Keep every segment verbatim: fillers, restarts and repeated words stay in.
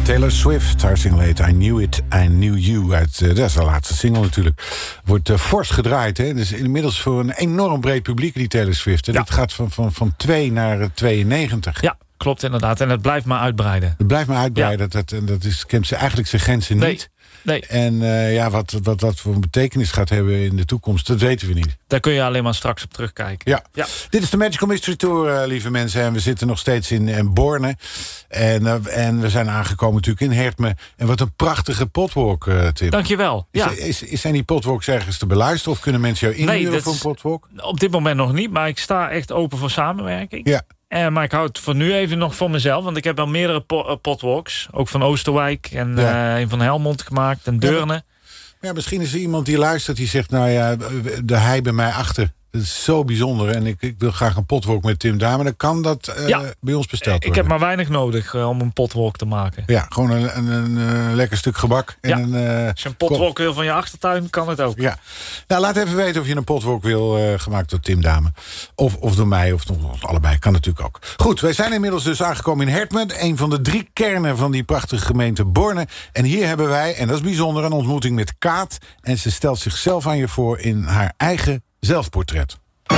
Taylor Swift, haar single heet I Knew It, I Knew You. Uit, uh, dat is de laatste single natuurlijk. Wordt uh, fors gedraaid. Hè? Dus inmiddels voor een enorm breed publiek, die Taylor Swift. Hè? Ja. Dat gaat van, van, van twee naar tweeënnegentig. Ja, klopt inderdaad. En het blijft maar uitbreiden. Het blijft maar uitbreiden. Ja. Dat, dat is, kent ze eigenlijk zijn grenzen niet. Nee. Nee. En uh, ja, wat, wat dat voor een betekenis gaat hebben in de toekomst, dat weten we niet. Daar kun je alleen maar straks op terugkijken. Ja. ja. Dit is de Magical Mystery Tour, uh, lieve mensen. En we zitten nog steeds in, in Borne. En, uh, en we zijn aangekomen natuurlijk in Hertme. En wat een prachtige potwalk, uh, Tim. Dankjewel. Ja. Is, is, zijn die potwalks ergens te beluisteren? Of kunnen mensen jou inhuren nee, voor een potwalk? Op dit moment nog niet, maar ik sta echt open voor samenwerking. Ja. Uh, maar ik hou het voor nu even nog voor mezelf. Want ik heb al meerdere po- uh, potwalks. Ook van Oosterwijk en ja. uh, een van Helmond gemaakt. En Deurne. Ja, ja, misschien is er iemand die luistert die zegt... nou ja, de hei bij mij achter. Dat is zo bijzonder. En ik, ik wil graag een potwalk met Tim Dame. Dan kan dat uh, ja. bij ons besteld worden. Ik heb maar weinig nodig uh, om een potwalk te maken. Ja, gewoon een, een, een, een lekker stuk gebak. En ja. een, uh, Als je een potwalk wil van je achtertuin, kan het ook. Ja. Nou, laat even weten of je een potwalk wil uh, gemaakt door Tim Dame. Of, of door mij, of, of allebei. Kan natuurlijk ook. Goed, wij zijn inmiddels dus aangekomen in Hertme. Een van de drie kernen van die prachtige gemeente Borne. En hier hebben wij, en dat is bijzonder, een ontmoeting met Kaat. En ze stelt zichzelf aan je voor in haar eigen zelfportret.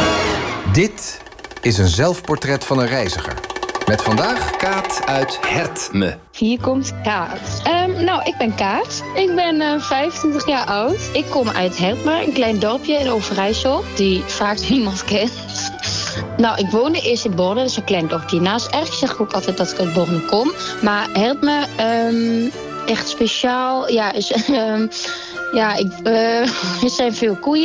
Dit is een zelfportret van een reiziger. Met vandaag Kaat uit Hertme. Hier komt Kaat. Um, nou, ik ben Kaat. Ik ben uh, vijfentwintig jaar oud. Ik kom uit Hertme, een klein dorpje in Overijssel, die vaak niemand kent. Nou, ik woonde eerst in Borne, dat is een klein dorpje hiernaast. Eigenlijk zeg ik ook altijd dat ik uit Borne kom. Maar Hertme, um, echt speciaal, ja, is, um, ja, ik, uh, er zijn veel koeien.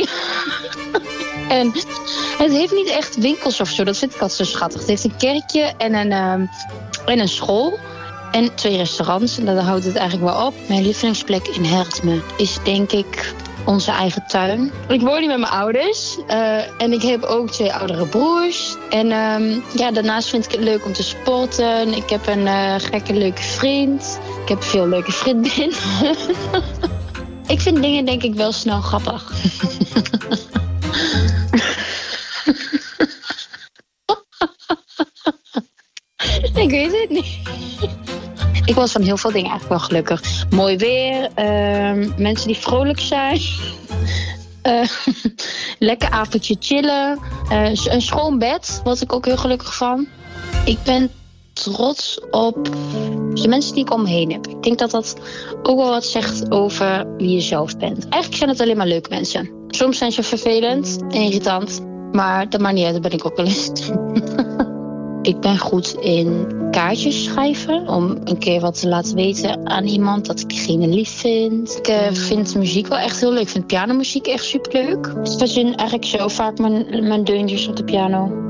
En het heeft niet echt winkels of zo. Dat vind ik altijd zo schattig. Het heeft een kerkje en een, um, en een school. En twee restaurants. En dat houdt het eigenlijk wel op. Mijn lievelingsplek in Hertme is denk ik onze eigen tuin. Ik woon hier met mijn ouders. Uh, en ik heb ook twee oudere broers. En um, ja, daarnaast vind ik het leuk om te sporten. Ik heb een uh, gekke leuke vriend. Ik heb veel leuke vriendinnen. Ik vind dingen denk ik wel snel grappig. Ik weet het niet. Ik was van heel veel dingen eigenlijk wel gelukkig. Mooi weer, uh, mensen die vrolijk zijn. Uh, lekker avondje chillen. Uh, een schoon bed, was ik ook heel gelukkig van. Ik ben trots op de mensen die ik om me heen heb. Ik denk dat dat ook wel wat zegt over wie je zelf bent. Eigenlijk zijn het alleen maar leuke mensen. Soms zijn ze vervelend en irritant. Maar dat maakt niet uit, dat ben ik ook wel eens. Ik ben goed in kaartjes schrijven. Om een keer wat te laten weten aan iemand dat ik diegene lief vind. Ik uh, vind muziek wel echt heel leuk. Ik vind pianomuziek echt superleuk. Ik verzin eigenlijk zo vaak mijn, mijn deuntjes op de piano.